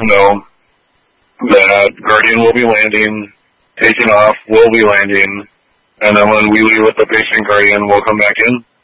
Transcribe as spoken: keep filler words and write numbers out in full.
know that Guardian will be landing, taking off, will be landing, and then when we leave with the patient Guardian, we'll come back in.